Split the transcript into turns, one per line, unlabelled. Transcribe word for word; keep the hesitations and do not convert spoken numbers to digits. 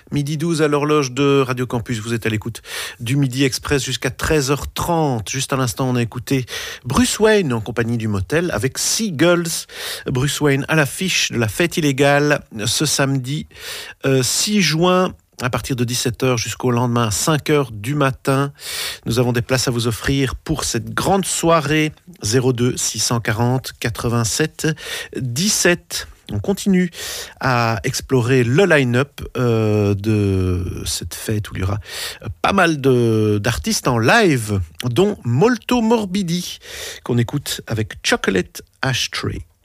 midi douze à l'horloge de Radio Campus. Vous êtes à l'écoute du Midi Express jusqu'à treize heures trente. Juste à l'instant, on a écouté Bruce Wayne en compagnie du Motel avec Seagulls. Bruce Wayne à l'affiche de la fête illégale ce samedi euh, six juin. À partir de dix-sept heures jusqu'au lendemain à cinq heures du matin. Nous avons des places à vous offrir pour cette grande soirée. zéro deux six cent quarante quatre-vingt-sept dix-sept. On continue à explorer le line-up euh, de cette fête où il y aura pas mal de, d'artistes en live, dont Molto Morbidi, qu'on écoute avec Chocolate Ashtray.